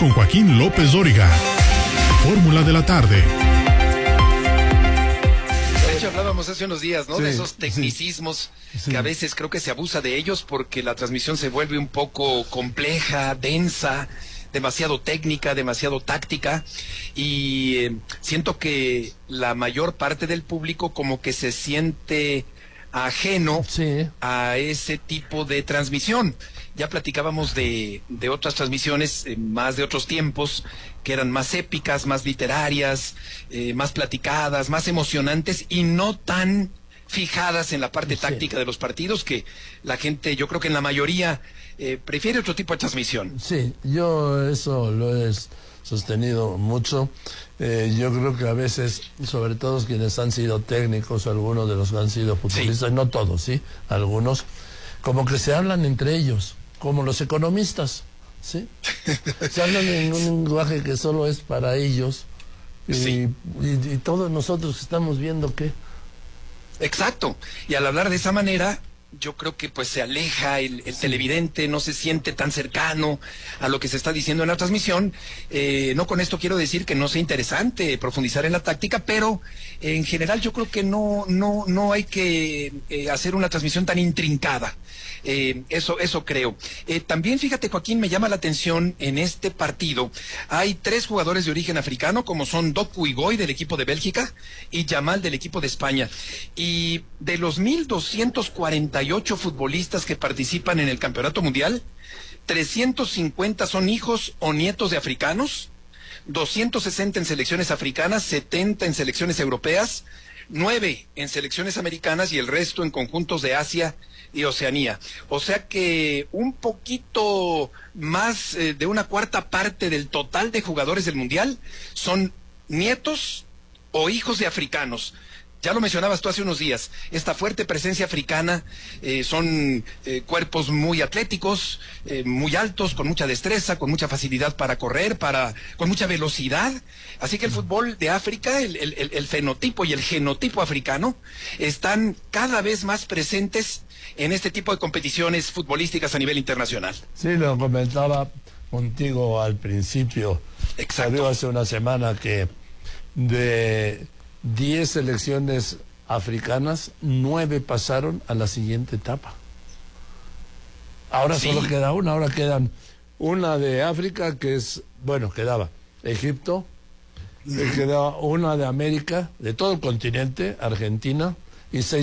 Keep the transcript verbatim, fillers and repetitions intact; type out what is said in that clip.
con Joaquín López Dóriga. Fórmula de la tarde. De hecho, hablábamos hace unos días, ¿no? Sí, de esos tecnicismos sí, sí. que a veces creo que se abusa de ellos porque la transmisión se vuelve un poco compleja, densa, demasiado técnica, demasiado táctica, y eh, siento que la mayor parte del público como que se siente ajeno Sí. a ese tipo de transmisión. Ya platicábamos de, de otras transmisiones, eh, más de otros tiempos, que eran más épicas, más literarias, eh, más platicadas, más emocionantes y no tan fijadas en la parte Sí. táctica de los partidos, que la gente, yo creo que en la mayoría, eh, prefiere otro tipo de transmisión. Sí, yo eso lo he sostenido mucho. Eh, yo creo que a veces, sobre todo quienes han sido técnicos, algunos de los que han sido futbolistas, Sí. no todos, sí, algunos, como que se hablan entre ellos, como los economistas, ¿sí? Se hablan en un lenguaje que solo es para ellos, y, Sí. y, y todos nosotros estamos viendo que... Exacto. Y al hablar de esa manera, yo creo que pues se aleja el, el Sí. televidente, no se siente tan cercano a lo que se está diciendo en la transmisión. Eh, no con esto quiero decir que no sea interesante profundizar en la táctica, pero eh, en general yo creo que no, no, no hay que eh, hacer una transmisión tan intrincada. Eh, eso, eso creo. Eh, también fíjate, Joaquín, me llama la atención en este partido. Hay tres jugadores de origen africano, como son Doku Igoy del equipo de Bélgica y Yamal del equipo de España. Y de los mil doscientos cuarenta y ocho futbolistas que participan en el Campeonato Mundial, trescientos cincuenta son hijos o nietos de africanos, doscientos sesenta en selecciones africanas, setenta en selecciones europeas, nueve en selecciones americanas y el resto en conjuntos de Asia y Oceanía. O sea que un poquito más eh, de una cuarta parte del total de jugadores del Mundial son nietos o hijos de africanos. Ya lo mencionabas tú hace unos días, esta fuerte presencia africana, eh, son eh, cuerpos muy atléticos, eh, muy altos, con mucha destreza, con mucha facilidad para correr, para con mucha velocidad. Así que el fútbol de África, el, el, el fenotipo y el genotipo africano, están cada vez más presentes en este tipo de competiciones futbolísticas a nivel internacional. Sí, lo comentaba contigo al principio. Exacto. Salió hace una semana que de diez selecciones africanas, nueve pasaron a la siguiente etapa. Ahora Sí. solo queda una, ahora quedan una de África, que es, bueno, quedaba Egipto, uh-huh. quedaba una de América, de todo el continente, Argentina, y seis